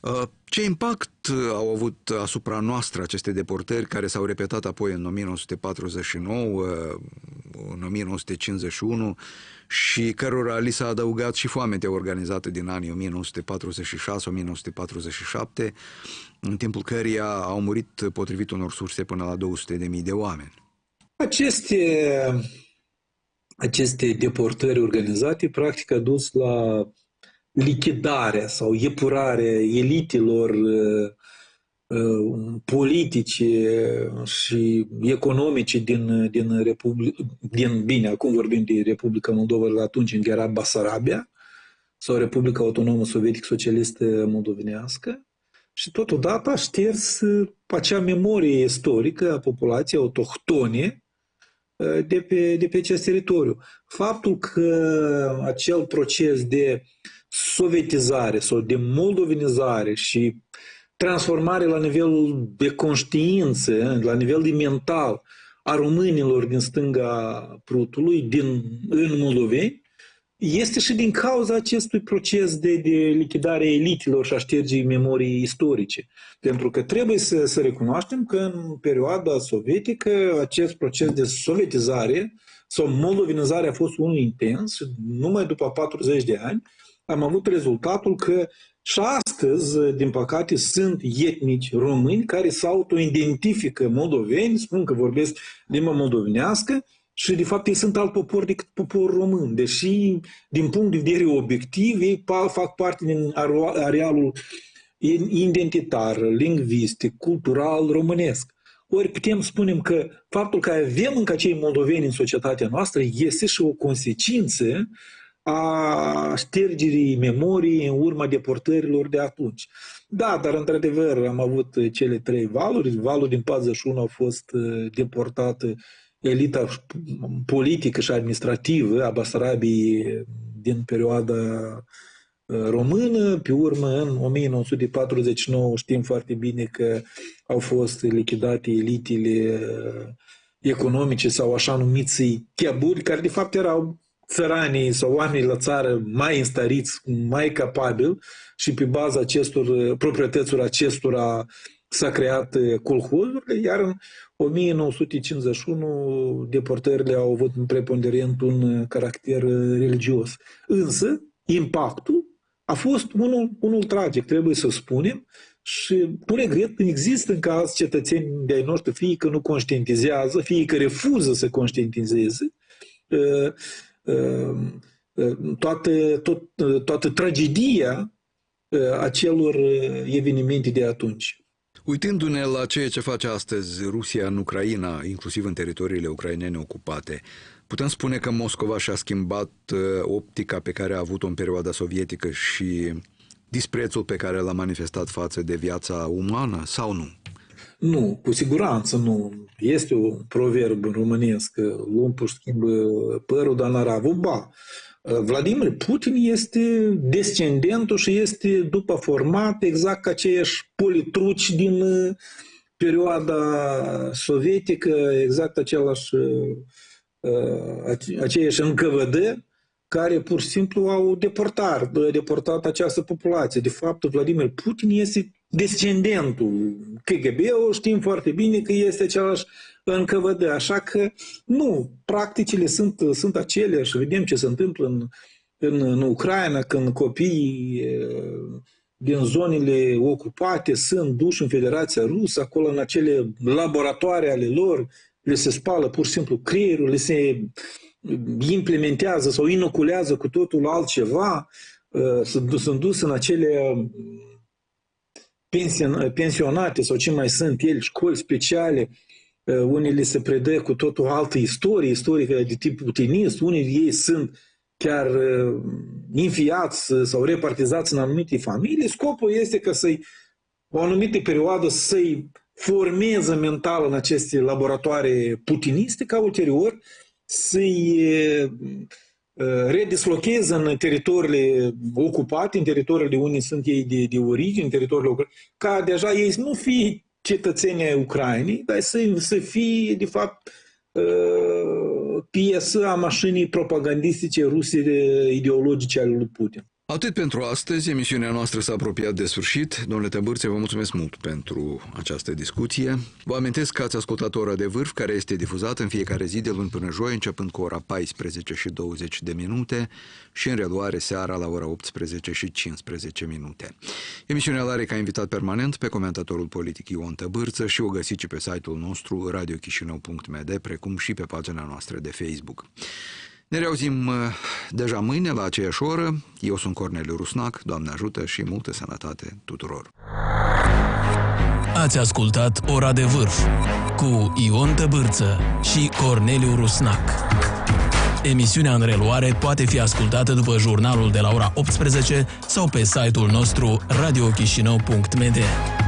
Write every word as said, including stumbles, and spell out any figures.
Ce impact au avut asupra noastră aceste deportări care s-au repetat apoi în o mie nouă sute patruzeci și nouă, în o mie nouă sute cincizeci și unu și cărora li s-a adăugat și foametea organizată din anii o mie nouă sute patruzeci și șase - o mie nouă sute patruzeci și șapte, în timpul căreia au murit, potrivit unor surse, până la două sute de mii de oameni? Aceste, aceste deportări organizate practic a dus la lichidarea sau epurarea elitelor uh, politice și economice din, din Republica, din, bine, acum vorbim de Republica Moldova, atunci încă era Basarabia, sau Republica Autonomă Sovietică Socialistă Moldovenească, și totodată a șters acea memorie istorică a populației autohtone de pe, de pe acest teritoriu. Faptul că acel proces de sovietizare sau de moldovenizare și transformare la nivel de conștiință, la nivel de mental a românilor din stânga Prutului, din, în moldoveni, este și din cauza acestui proces de, de lichidare a elitelor și a ștergii memoriei istorice. Pentru că trebuie să, să recunoaștem că în perioada sovietică acest proces de sovietizare sau moldovenizare a fost unul intens și numai după patruzeci de ani am avut rezultatul că și astăzi, din păcate, sunt etnici români care se auto-identifică moldoveni, spun că vorbesc limba moldovenească și, de fapt, ei sunt alt popor decât poporul român, deși, din punct de vedere obiectiv, ei fac parte din arealul identitar, lingvistic, cultural românesc. Ori putem spune că faptul că avem încă cei moldoveni în societatea noastră este și o consecință a ștergerii memoriei în urma deportărilor de atunci. Da, dar într-adevăr am avut cele trei valuri. Valul din patruzeci și unu a fost deportată elita politică și administrativă a Basarabiei din perioada română. Pe urmă, în o mie nouă sute patruzeci și nouă știm foarte bine că au fost lichidate elitele economice sau așa numiții cheaburi, care de fapt erau țăranii sau oamenii la țară mai înstăriți, mai capabili și pe baza acestor proprietăților acestora s-a creat colhozurile, iar în o mie nouă sute cincizeci și unu deportările au avut în preponderent un caracter religios. Însă, impactul a fost unul, unul tragic, trebuie să spunem, și cu regret există în caz cetățeni de-ai noștri, fie că nu conștientizează, fie că refuză să conștientizeze toată, tot, toată tragedia acelor evenimente de atunci. Uitându-ne la ceea ce face astăzi Rusia în Ucraina, inclusiv în teritoriile ucrainene ocupate, putem spune că Moscova și-a schimbat optica pe care a avut-o în perioada sovietică și disprețul pe care l-a manifestat față de viața umană, sau nu? Nu, cu siguranță nu. Este un proverb românesc, lumpul schimbă părul, dar n-ar avut ba. Vladimir Putin este descendentul și este după format exact ca aceiași politruci din perioada sovietică, exact același, aceiași N K V D, care pur și simplu au deportat, deportat această populație. De fapt, Vladimir Putin este descendentul K G B-ul, știm foarte bine că este același N K V D, așa că nu, practicile sunt, sunt aceleași. Vedem ce se întâmplă în, în, în Ucraina când copiii din zonele ocupate sunt duși în Federația Rusă, acolo în acele laboratoare ale lor, le se spală pur și simplu creierul, le se implementează sau inoculează cu totul altceva, sunt, sunt dus în acele pensionate sau ce mai sunt ele, școli speciale, unele se predă cu totul altă istorie, istorică de tip putinist, unii ei sunt chiar infiați sau repartizați în anumite familii. Scopul este ca să-i, o anumită perioadă, să-i formeze mental în aceste laboratoare putiniste, ca ulterior să-i redislocheze în teritoriile ocupate, în teritoriile unde sunt ei de, de origine, în teritoriile ca deja ei nu fie cetățenii ai Ucrainei, dar să, să fie, de fapt, piesă a mașinii propagandistice ruse ideologice ale lui Putin. Atât pentru astăzi, emisiunea noastră s-a apropiat de sfârșit. Domnule Tăbârțe, vă mulțumesc mult pentru această discuție. Vă amintesc că ați ascultat Ora de Vârf, care este difuzată în fiecare zi de luni până joi, începând cu ora paisprezece și douăzeci de minute și în reluare seara la ora optsprezece și cincisprezece minute. Emisiunea are ca invitat permanent pe comentatorul politic Ion Tăbârță și o găsiți și pe site-ul nostru radio chișinău punct m d, precum și pe pagina noastră de Facebook. Ne reauzim deja mâine la aceeași oră. Eu sunt Corneliu Rusnac. Doamne ajută și multă sănătate tuturor! Ați ascultat Ora de Vârf cu Ion Tăbârță și Corneliu Rusnac. Emisiunea în reluare poate fi ascultată după jurnalul de la ora optsprezece sau pe site-ul nostru radio chișinău punct m d.